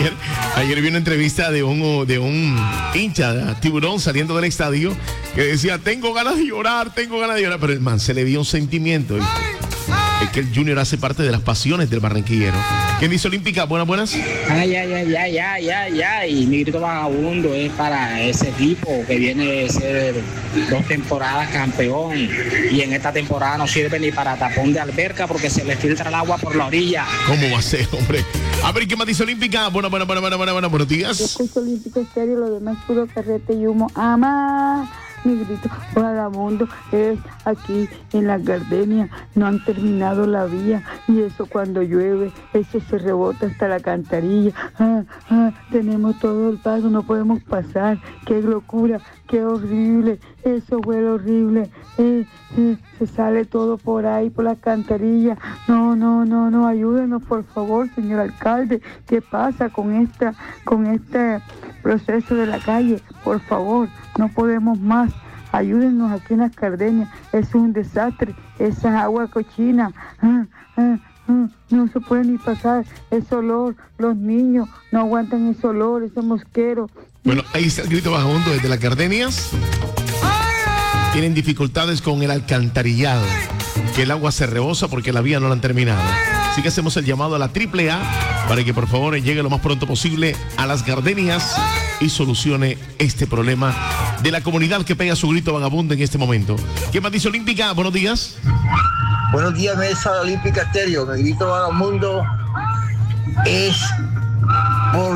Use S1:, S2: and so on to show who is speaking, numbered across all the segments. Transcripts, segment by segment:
S1: Ayer vi una entrevista de un hincha de Tiburón saliendo del estadio que decía, tengo ganas de llorar, pero el man se le vio un sentimiento. Es que el Junior hace parte de las pasiones del barranquillero. ¿Quién dice Olímpica? Buenas.
S2: Y mi grito vagabundo es para ese equipo que viene de ser 2 temporadas campeón y en esta temporada no sirve ni para tapón de alberca porque se le filtra el agua por la orilla.
S1: ¿Cómo va a ser, hombre? A ver, ¿qué más dice Olímpica? Buenos días.
S3: Yo escucho Olímpica Estéreo, lo demás puro carrete y humo. ¡Ama! Mi grito vagabundo es aquí en las gardenias, no han terminado la vía y eso cuando llueve, eso se rebota hasta la alcantarilla. Tenemos todo el paso, no podemos pasar. Qué locura, qué horrible, eso huele horrible. Se sale todo por ahí, por la alcantarilla. No, ayúdenos por favor, señor alcalde. ¿Qué pasa con este proceso de la calle? Por favor, no podemos más. Ayúdenos aquí en las Cardenias. Es un desastre, esa agua cochina. No se puede ni pasar ese olor. Los niños no aguantan ese olor, ese mosquero.
S1: Bueno, ahí está el grito vagabundo desde las Gardenias. Tienen dificultades con el alcantarillado, que el agua se rebosa porque la vía no la han terminado. Así que hacemos el llamado a la AAA para que por favor llegue lo más pronto posible a las Gardenias y solucione este problema de la comunidad que pega su grito vagabundo en este momento. ¿Qué más dice Olímpica? Buenos días.
S4: Buenos días, mesa de Olímpica Estéreo. Mi grito vagabundo es por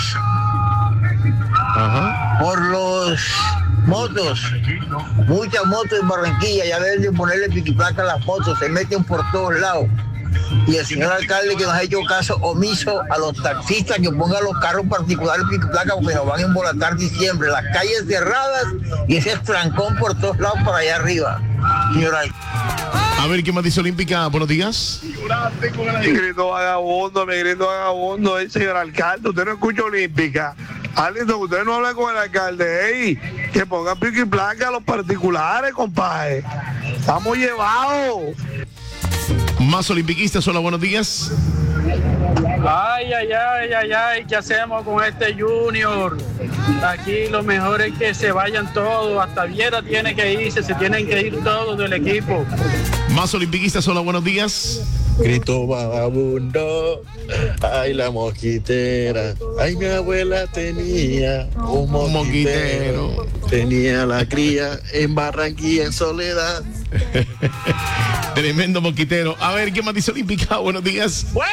S4: los motos, muchas motos en Barranquilla, ya deben de ponerle piquiplaca a las motos, se meten por todos lados. Y el señor alcalde que nos ha hecho caso omiso a los taxistas que pongan los carros particulares piquiplaca porque nos van a embolatar diciembre, las calles cerradas y ese trancón por todos lados para allá arriba, señor alcalde.
S1: A ver, ¿qué más dice Olímpica? Buenos días.
S5: Mi grito vagabundo, señor alcalde, usted no escucha Olímpica. Alito, usted no habla con el alcalde, que pongan pico y placa a los particulares, compadre. Estamos llevados.
S1: Más olimpiquistas, hola, buenos días.
S6: Ay, ¿qué hacemos con este Junior? Aquí lo mejor es que se vayan todos, hasta Viera tiene que irse, se tienen que ir todos del equipo.
S1: Más olimpiquistas, hola, buenos días.
S7: Grito vagabundo, ay la mosquitera, ay mi abuela tenía un mosquitero, tenía la cría en Barranquilla en soledad.
S1: Tremendo mosquitero. A ver, ¿qué más dice Olímpica? Buenos días.
S8: Güey.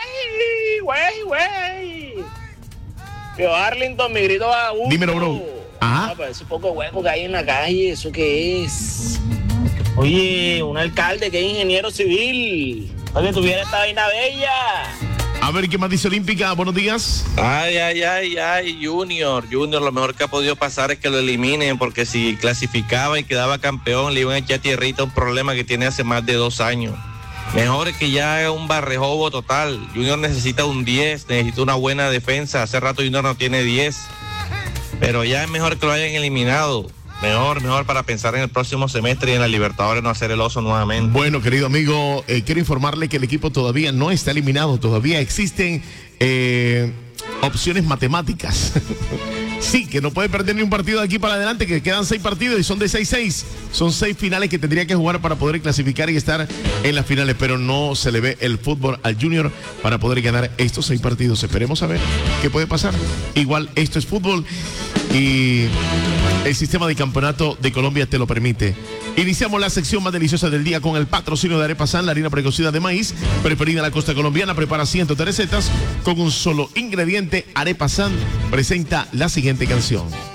S8: Yo Arlington, mi grito vagabundo.
S1: Dímelo, bro.
S8: Ajá. No, pero ese poco hueco que hay en la calle, ¿eso qué es? Oye, un alcalde que es ingeniero civil. Oye, tuviera esta vaina bella.
S1: A ver, ¿qué más dice Olímpica? Buenos días.
S9: Ay, Junior, lo mejor que ha podido pasar es que lo eliminen, porque si clasificaba y quedaba campeón, le iban a echar tierrita a un problema que tiene hace más de 2 años. Mejor es que ya haga un barrejobo total. Junior necesita un 10, necesita una buena defensa. Hace rato Junior no tiene 10. Pero ya es mejor que lo hayan eliminado. Mejor para pensar en el próximo semestre y en la Libertadores no hacer el oso nuevamente.
S1: Bueno, querido amigo, quiero informarle que el equipo todavía no está eliminado, todavía existen opciones matemáticas. Sí, que no puede perder ni un partido de aquí para adelante, que quedan 6 partidos y son de 6-6. Son 6 finales que tendría que jugar para poder clasificar y estar en las finales, pero no se le ve el fútbol al Junior para poder ganar estos 6 partidos. Esperemos a ver qué puede pasar. Igual esto es fútbol y el sistema de campeonato de Colombia te lo permite. Iniciamos la sección más deliciosa del día con el patrocinio de Arepa San, la harina precocida de maíz, preferida en la costa colombiana. Prepara cientos de recetas con un solo ingrediente. Arepa San presenta la siguiente canción.